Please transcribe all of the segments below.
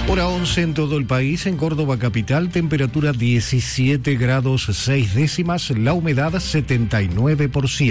Hora 11 en todo el país. En Córdoba capital, temperatura 17 grados 6 décimas, la humedad 79%.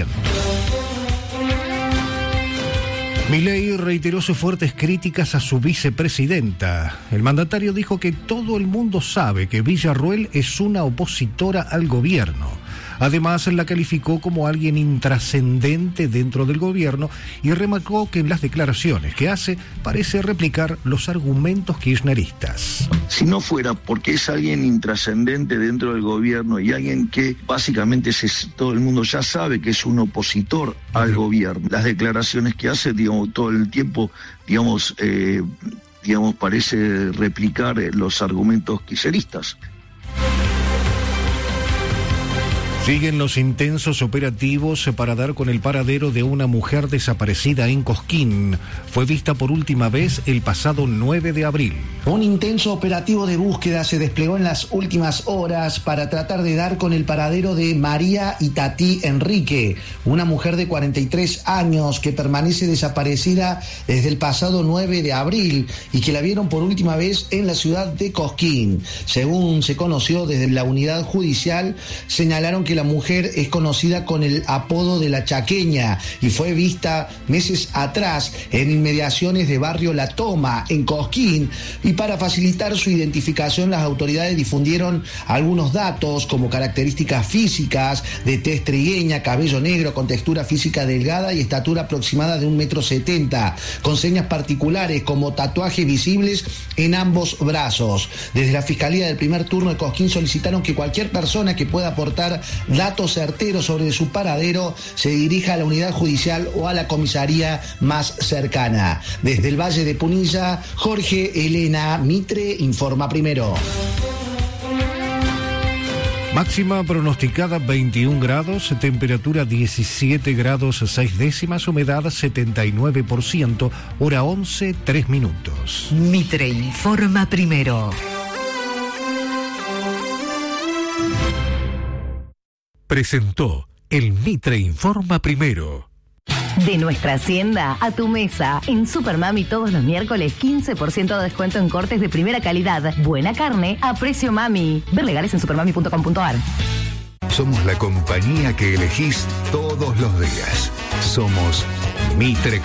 Milei reiteró sus fuertes críticas a su vicepresidenta. El mandatario dijo que todo el mundo sabe que Villarruel es una opositora al gobierno. Además, la calificó como alguien intrascendente dentro del gobierno y remarcó que en las declaraciones que hace parece replicar los argumentos kirchneristas. Si no fuera porque es alguien intrascendente dentro del gobierno y alguien que básicamente todo el mundo ya sabe que es un opositor al gobierno, las declaraciones que hace, digamos, todo el tiempo, parece replicar los argumentos kirchneristas. Siguen los intensos operativos para dar con el paradero de una mujer desaparecida en Cosquín. Fue vista por última vez el pasado 9 de abril. Un intenso operativo de búsqueda se desplegó en las últimas horas para tratar de dar con el paradero de María Itatí Enrique, una mujer de 43 años que permanece desaparecida desde el pasado 9 de abril y que la vieron por última vez en la ciudad de Cosquín. Según se conoció desde la unidad judicial, señalaron que la mujer es conocida con el apodo de la Chaqueña y fue vista meses atrás en inmediaciones de barrio La Toma, en Cosquín, y para facilitar su identificación las autoridades difundieron algunos datos como características físicas de tez trigueña, cabello negro con textura física delgada y estatura aproximada de 1,70 m, con señas particulares como tatuajes visibles en ambos brazos. Desde la Fiscalía del primer turno de Cosquín solicitaron que cualquier persona que pueda aportar datos certeros sobre su paradero se dirija a la unidad judicial o a la comisaría más cercana. Desde el Valle de Punilla, Jorge Elena Mitre informa primero. Máxima pronosticada 21 grados, temperatura 17 grados 6 décimas, humedad 79%, hora 11, 3 minutos. Mitre informa primero. Presentó el Mitre Informa Primero. De nuestra hacienda a tu mesa. En Supermami todos los miércoles 15% de descuento en cortes de primera calidad. Buena carne a precio mami. Ver legales en supermami.com.ar. Somos la compañía que elegís todos los días. Somos Mitre